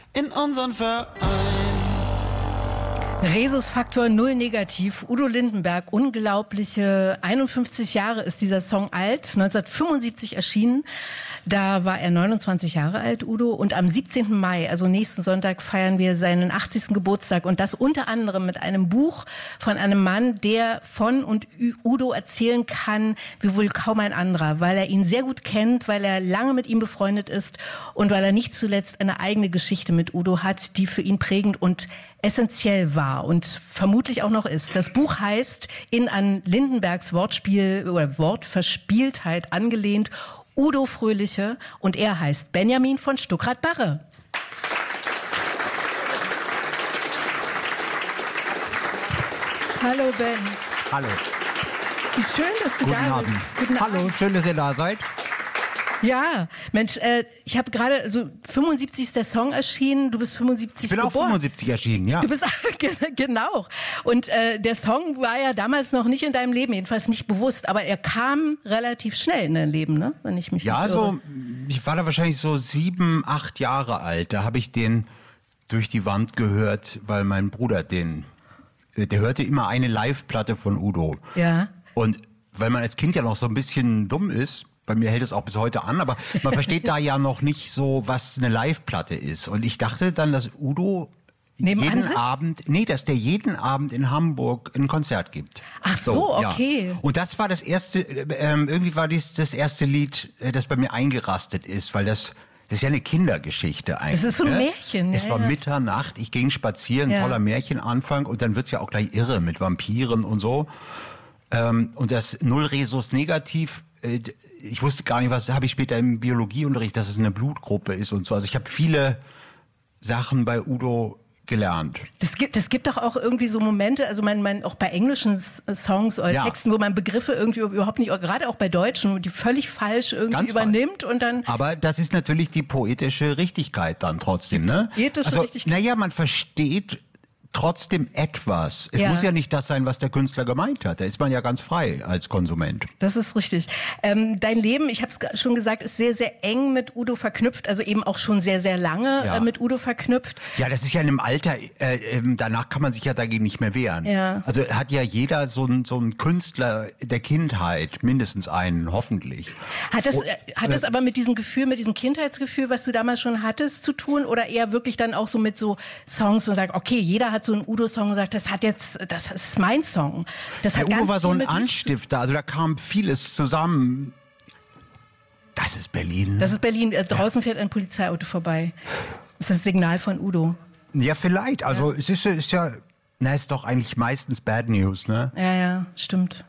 in unseren Verein. Rhesusfaktor 0 negativ. Udo Lindenberg, unglaubliche 51 Jahre ist dieser Song alt, 1975 erschienen. Da war er 29 Jahre alt, Udo. Und am 17. Mai, also nächsten Sonntag, feiern wir seinen 80. Geburtstag. Und das unter anderem mit einem Buch von einem Mann, der von und Udo erzählen kann, wie wohl kaum ein anderer. Weil er ihn sehr gut kennt, weil er lange mit ihm befreundet ist und weil er nicht zuletzt eine eigene Geschichte mit Udo hat, die für ihn prägend und essentiell war und vermutlich auch noch ist. Das Buch heißt, an Lindenbergs Wortspiel oder Wortverspieltheit angelehnt, Udo Fröhliche, und er heißt Benjamin von Stuckrad-Barre. Hallo Ben. Hallo. Wie schön, dass du da bist. Guten Abend. Hallo, schön, dass ihr da seid. Ja, Mensch, ich habe gerade, 75 ist der Song erschienen, du bist 75 geboren. Ich bin auch 75 erschienen, ja. Du bist, genau. Und der Song war ja damals noch nicht in deinem Leben, jedenfalls nicht bewusst, aber er kam relativ schnell in dein Leben, ne? Wenn ich mich nicht irre. So, ich war da wahrscheinlich so 7, 8 Jahre alt, da habe ich den durch die Wand gehört, weil mein Bruder der hörte immer eine Live-Platte von Udo. Ja. Und weil man als Kind ja noch so ein bisschen dumm ist, bei mir hält es auch bis heute an, aber man versteht da ja noch nicht so, was eine Live-Platte ist. Und ich dachte dann, dass Udo jeden Abend in Hamburg ein Konzert gibt. Ach so, okay. Ja. Und das war das erste, irgendwie war das erste Lied, das bei mir eingerastet ist, weil das ist ja eine Kindergeschichte eigentlich. Das ist so ein Märchen. Es war Mitternacht, ich ging spazieren, toller Märchenanfang, und dann wird's ja auch gleich irre mit Vampiren und so. Und das Null Rhesus negativ, ich wusste gar nicht, was habe ich später im Biologieunterricht, dass es eine Blutgruppe ist und so. Also ich habe viele Sachen bei Udo gelernt. Das gibt doch auch irgendwie so Momente, also man auch bei englischen Songs oder Texten, wo man Begriffe irgendwie überhaupt nicht, gerade auch bei Deutschen, die völlig falsch irgendwie ganz übernimmt und dann. Aber das ist natürlich die poetische Richtigkeit dann trotzdem, ne? Poetische Richtigkeit. Naja, man versteht trotzdem etwas. Es muss ja nicht das sein, was der Künstler gemeint hat. Da ist man ja ganz frei als Konsument. Das ist richtig. Dein Leben, ich habe es schon gesagt, ist sehr, sehr eng mit Udo verknüpft, also eben auch schon sehr, sehr lange mit Udo verknüpft. Ja, das ist ja in einem Alter, danach kann man sich ja dagegen nicht mehr wehren. Ja. Also hat ja jeder so einen Künstler der Kindheit, mindestens einen, hoffentlich. Hat das aber mit diesem Gefühl, mit diesem Kindheitsgefühl, was du damals schon hattest, zu tun, oder eher wirklich dann auch so mit so Songs und sagt, okay, jeder hat so einen Udo-Song gesagt, das ist mein Song. Udo war so ein Anstifter, also da kam vieles zusammen. Das ist Berlin. Das ist Berlin. Draußen fährt ein Polizeiauto vorbei. Das ist das Signal von Udo. Ja, vielleicht. Also es ist doch eigentlich meistens Bad News, ne? Ja, stimmt.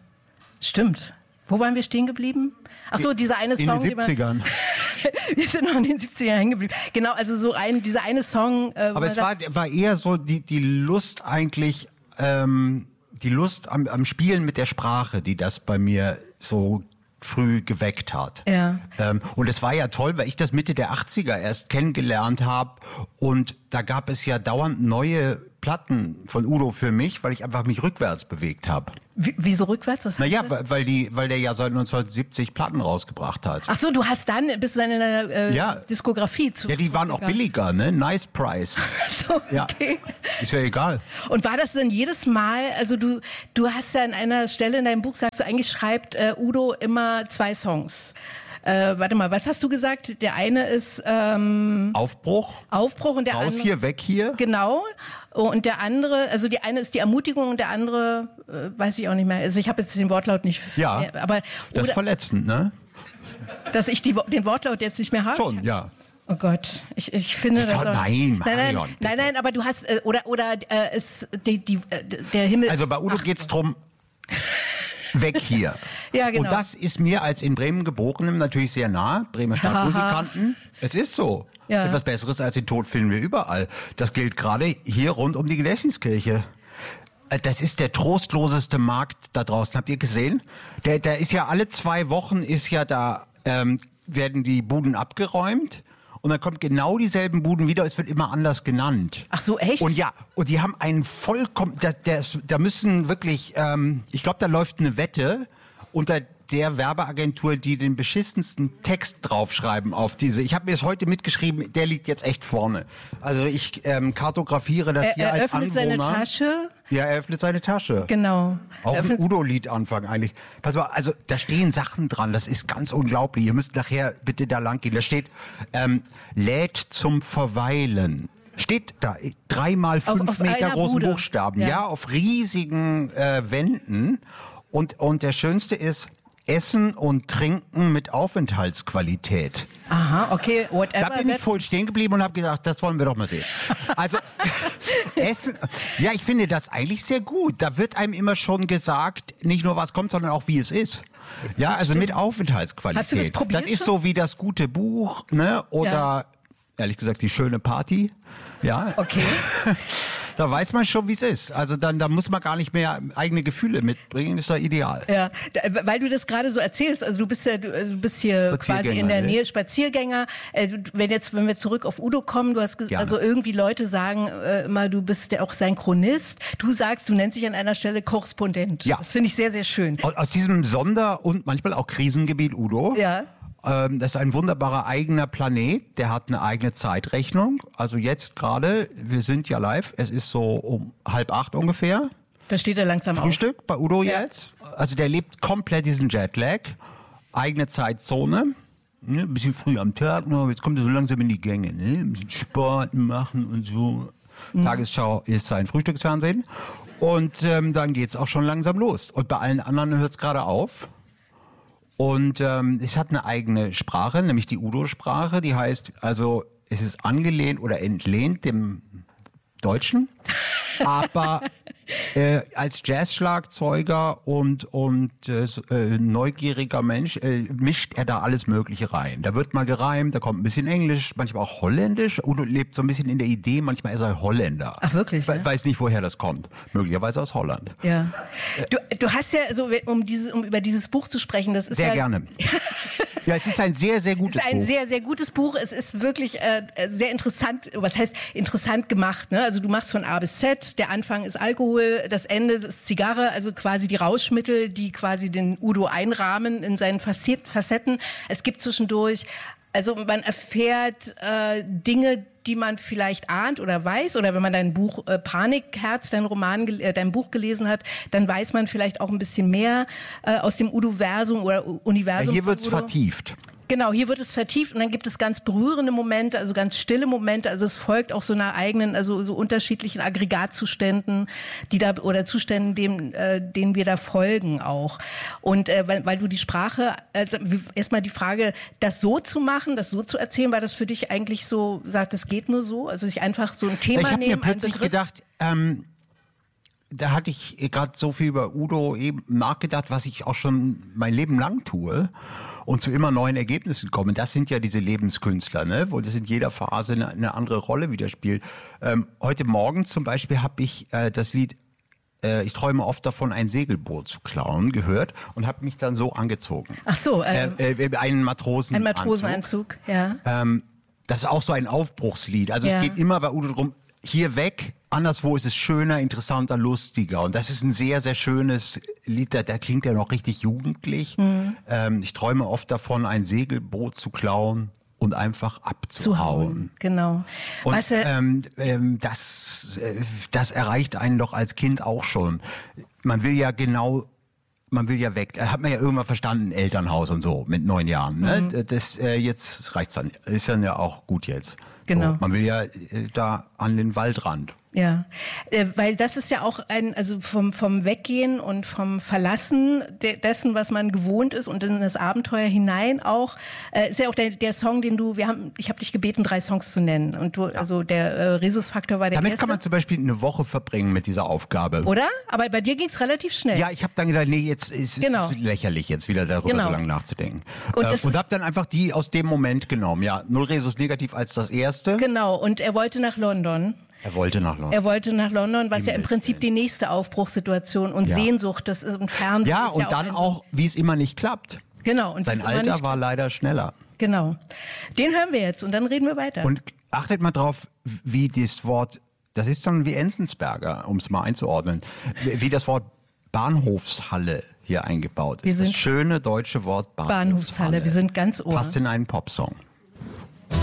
Wo waren wir stehen geblieben? Ach so, dieser eine Song. In den 70ern. Wir sind noch in den 70ern hängen geblieben. Genau, also dieser eine Song. Aber es war eher so die Lust eigentlich, die Lust am Spielen mit der Sprache, die das bei mir so früh geweckt hat. Ja. Und es war ja toll, weil ich das Mitte der 80er erst kennengelernt habe, und da gab es ja dauernd neue Platten von Udo für mich, weil ich einfach mich rückwärts bewegt habe. Wieso rückwärts? Was heißt das? Weil der ja seit 1970 Platten rausgebracht hat. Ach so, du hast dann bist in einer Diskografie zu. Ja, die waren auch billiger, ne? Nice Price. So, okay. Ja, ist ja egal. Und war das denn jedes Mal, also du hast ja an einer Stelle in deinem Buch, sagst du, eigentlich schreibt Udo immer 2 Songs. Warte mal, was hast du gesagt? Der eine ist Aufbruch und der andere raus hier, weg hier. Genau. Und der andere, also die eine ist die Ermutigung und der andere weiß ich auch nicht mehr. Also ich habe jetzt den Wortlaut nicht. Ja. Aber das ist verletzend, ne? Dass ich den Wortlaut jetzt nicht mehr habe. Schon, ja. Oh Gott, ich finde das. Nein, Marion. Nein, aber du hast der Himmel. Also bei Udo geht's drum. Weg hier. Ja, genau. Und das ist mir als in Bremen Geborenem natürlich sehr nah. Bremer Stadtmusikanten. Es ist so. Ja. Etwas Besseres als den Tod finden wir überall. Das gilt gerade hier rund um die Gedächtniskirche. Das ist der trostloseste Markt da draußen. Habt ihr gesehen? Der ist ja alle 2 Wochen werden die Buden abgeräumt. Und dann kommt genau dieselben Buden wieder, es wird immer anders genannt. Ach so, echt? Und die haben einen vollkommen, da müssen wirklich, ich glaube, da läuft eine Wette unter der Werbeagentur, die den beschissensten Text draufschreiben auf diese. Ich habe mir das heute mitgeschrieben, der liegt jetzt echt vorne. Also ich kartografiere das hier als Anwohner. Er öffnet seine Tasche. Ja, er öffnet seine Tasche. Genau. Auch ein Udo-Lied anfangen eigentlich. Pass mal, also da stehen Sachen dran, das ist ganz unglaublich. Ihr müsst nachher bitte da lang gehen. Da steht, lädt zum Verweilen. Steht da, 3x5 Meter großen Bude. Buchstaben. Ja, auf riesigen Wänden. Und der schönste ist, Essen und Trinken mit Aufenthaltsqualität. Aha, okay, whatever. Da bin ich voll stehen geblieben und habe gedacht, das wollen wir doch mal sehen. Also, Essen, ja, ich finde das eigentlich sehr gut. Da wird einem immer schon gesagt, nicht nur was kommt, sondern auch wie es ist. Ja, also mit Aufenthaltsqualität. Hast du das probiert? Das ist so wie das gute Buch, ne? Oder, ehrlich gesagt, die schöne Party. Ja. Okay. Da weiß man schon, wie es ist. Also da muss man gar nicht mehr eigene Gefühle mitbringen, ist doch ideal. Ja, weil du das gerade so erzählst, also du bist hier quasi in der Nähe, Spaziergänger. Wenn wir zurück auf Udo kommen, du hast gesagt, also irgendwie Leute sagen immer, du bist ja auch sein Chronist. Du sagst, du nennst dich an einer Stelle Korrespondent. Ja. Das finde ich sehr, sehr schön. Aus diesem Sonder- und manchmal auch Krisengebiet Udo. Ja. Das ist ein wunderbarer eigener Planet, der hat eine eigene Zeitrechnung. Also jetzt gerade, wir sind ja live, es ist so um 7:30 ungefähr. Da steht er langsam auf. Frühstück bei Udo jetzt. Also der lebt komplett diesen Jetlag. Eigene Zeitzone. Ne, ein bisschen früh am Tag, jetzt kommt er so langsam in die Gänge. Ne? Ein bisschen Sport machen und so. Tagesschau ist sein Frühstücksfernsehen. Und dann geht's auch schon langsam los. Und bei allen anderen hört's gerade auf. Und es hat eine eigene Sprache, nämlich die Udo-Sprache. Die heißt, also es ist angelehnt oder entlehnt dem Deutschen. Aber als Jazz-Schlagzeuger und neugieriger Mensch mischt er da alles Mögliche rein. Da wird mal gereimt, da kommt ein bisschen Englisch, manchmal auch Holländisch. Udo lebt so ein bisschen in der Idee, manchmal ist er Holländer. Ach wirklich? Weiß nicht, woher das kommt. Möglicherweise aus Holland. Ja. Du hast ja, also um über dieses Buch zu sprechen, das ist sehr gerne. Ja, es ist ein sehr, sehr gutes Buch. Es ist ein sehr, sehr gutes Buch. Es ist wirklich sehr interessant, was heißt interessant gemacht, ne? Also du machst von A bis Z, der Anfang ist Alkohol, das Ende ist Zigarre, also quasi die Rauschmittel, die quasi den Udo einrahmen in seinen Facetten. Es gibt zwischendurch, also man erfährt Dinge, die man vielleicht ahnt oder weiß, oder wenn man dein Buch Panikherz, dein Buch gelesen hat, dann weiß man vielleicht auch ein bisschen mehr aus dem Udo-Versum oder Universum. Ja, hier wird's vertieft. Genau, hier wird es vertieft und dann gibt es ganz berührende Momente, also ganz stille Momente. Also es folgt auch so einer eigenen, also so unterschiedlichen Aggregatzuständen, oder Zuständen, denen wir da folgen auch. Und weil du die Sprache, also erstmal die Frage, das so zu machen, das so zu erzählen, war das für dich eigentlich so, sagt, es geht nur so? Also sich einfach so ein Thema nehmen, ich habe mir plötzlich gedacht, da hatte ich gerade so viel über Udo eben nachgedacht, was ich auch schon mein Leben lang tue und zu immer neuen Ergebnissen komme. Das sind ja diese Lebenskünstler, ne, wo das in jeder Phase eine andere Rolle wieder spielt. Heute Morgen zum Beispiel habe ich das Lied Ich träume oft davon, ein Segelboot zu klauen, gehört und habe mich dann so angezogen. Ach so. Einen Matrosenanzug. Ein Matrosenanzug, ja. Das ist auch so ein Aufbruchslied. Also es geht immer bei Udo drum, hier weg, anderswo ist es schöner, interessanter, lustiger. Und das ist ein sehr, sehr schönes Lied, da klingt er noch richtig jugendlich. Ich träume oft davon, ein Segelboot zu klauen und einfach abzuhauen. Genau. Und das erreicht einen doch als Kind auch schon. Man will ja weg. Hat man ja irgendwann verstanden, Elternhaus und so, mit 9 Jahren. Ne? Jetzt reicht's dann. Ist dann ja auch gut jetzt. Genau. So, man will ja da an den Waldrand. Ja, weil das ist ja auch also vom Weggehen und vom Verlassen dessen, was man gewohnt ist und in das Abenteuer hinein auch, ist ja auch der Song, ich habe dich gebeten, 3 Songs zu nennen und also der Rhesusfaktor war der Damit erste. Kann man zum Beispiel eine Woche verbringen mit dieser Aufgabe. Oder? Aber bei dir ging's relativ schnell. Ja, ich habe dann gedacht, nee, jetzt ist es lächerlich, jetzt wieder darüber so lange nachzudenken. Und habe dann einfach die aus dem Moment genommen. Ja, Null Resus negativ als das erste. Genau, und er wollte nach London. Er wollte nach London, was ja im Prinzip die nächste Aufbruchssituation und Sehnsucht, das ist ein Fern. Ja, und dann auch, wie es immer nicht klappt. Genau. Und sein Alter war leider schneller. Genau. Den hören wir jetzt und dann reden wir weiter. Und achtet mal drauf, wie das Wort, das ist dann wie Enzensberger, um es mal einzuordnen, wie das Wort Bahnhofshalle hier eingebaut ist. Das schöne deutsche Wort Bahnhofshalle. Wir sind ganz ohr. Passt in einen Popsong.